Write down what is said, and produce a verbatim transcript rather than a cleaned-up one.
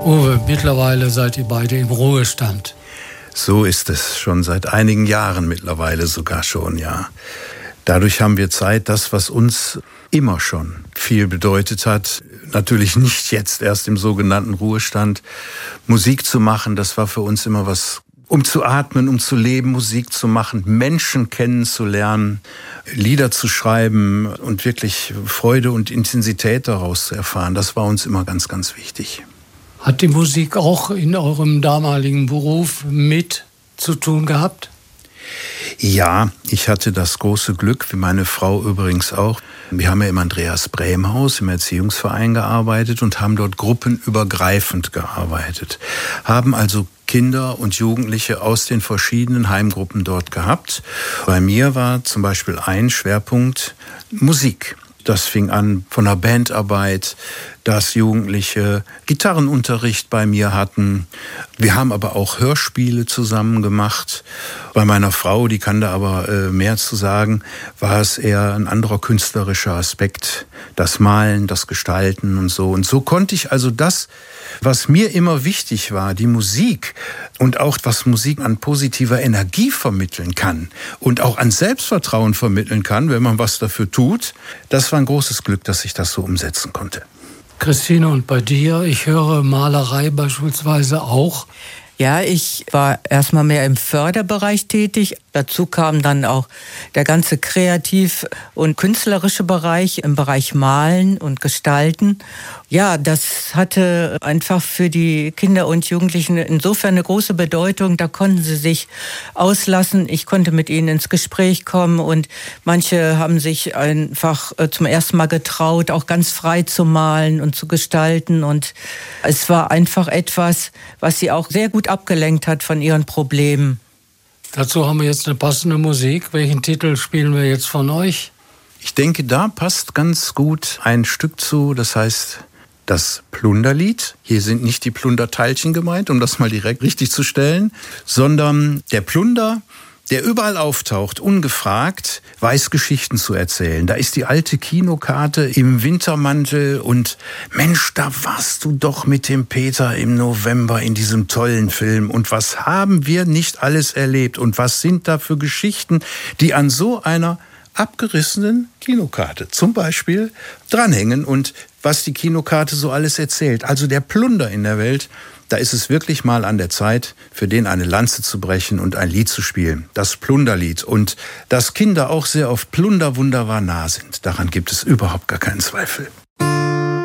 Uwe, mittlerweile seid ihr beide im Ruhestand. So ist es, schon seit einigen Jahren mittlerweile sogar schon, ja. Dadurch haben wir Zeit, das, was uns immer schon viel bedeutet hat, natürlich nicht jetzt erst im sogenannten Ruhestand, Musik zu machen, das war für uns immer was, um zu atmen, um zu leben, Musik zu machen, Menschen kennenzulernen, Lieder zu schreiben und wirklich Freude und Intensität daraus zu erfahren. Das war uns immer ganz, ganz wichtig. Hat die Musik auch in eurem damaligen Beruf mit zu tun gehabt? Ja, ich hatte das große Glück, wie meine Frau übrigens auch. Wir haben ja im Andreas-Brehm-Haus, im Erziehungsverein gearbeitet und haben dort gruppenübergreifend gearbeitet. Haben also Kinder und Jugendliche aus den verschiedenen Heimgruppen dort gehabt. Bei mir war zum Beispiel ein Schwerpunkt Musik. Das fing an von der Bandarbeit, dass Jugendliche Gitarrenunterricht bei mir hatten. Wir haben aber auch Hörspiele zusammen gemacht. Bei meiner Frau, die kann da aber äh, mehr zu sagen, war es eher ein anderer künstlerischer Aspekt. Das Malen, das Gestalten und so. Und so konnte ich also das, was mir immer wichtig war, die Musik und auch was Musik an positiver Energie vermitteln kann und auch an Selbstvertrauen vermitteln kann, wenn man was dafür tut, das war ein großes Glück, dass ich das so umsetzen konnte. Christine, und bei dir? Ich höre Malerei beispielsweise auch. Ja, ich war erstmal mehr im Förderbereich tätig. Dazu kam dann auch der ganze kreativ- und künstlerische Bereich im Bereich Malen und Gestalten. Ja, das hatte einfach für die Kinder und Jugendlichen insofern eine große Bedeutung. Da konnten sie sich auslassen. Ich konnte mit ihnen ins Gespräch kommen und manche haben sich einfach zum ersten Mal getraut, auch ganz frei zu malen und zu gestalten. Und es war einfach etwas, was sie auch sehr gut abgelenkt hat von ihren Problemen. Dazu haben wir jetzt eine passende Musik. Welchen Titel spielen wir jetzt von euch? Ich denke, da passt ganz gut ein Stück zu, das heißt das Plunderlied. Hier sind nicht die Plunderteilchen gemeint, um das mal direkt richtig zu stellen, sondern der Plunder, der überall auftaucht, ungefragt, weiß Geschichten zu erzählen. Da ist die alte Kinokarte im Wintermantel und Mensch, da warst du doch mit dem Peter im November in diesem tollen Film. Und was haben wir nicht alles erlebt? Und was sind da für Geschichten, die an so einer abgerissenen Kinokarte zum Beispiel dranhängen und was die Kinokarte so alles erzählt. Also der Plunder in der Welt, da ist es wirklich mal an der Zeit, für den eine Lanze zu brechen und ein Lied zu spielen. Das Plunderlied. Und dass Kinder auch sehr oft Plunder wunderbar nah sind, daran gibt es überhaupt gar keinen Zweifel.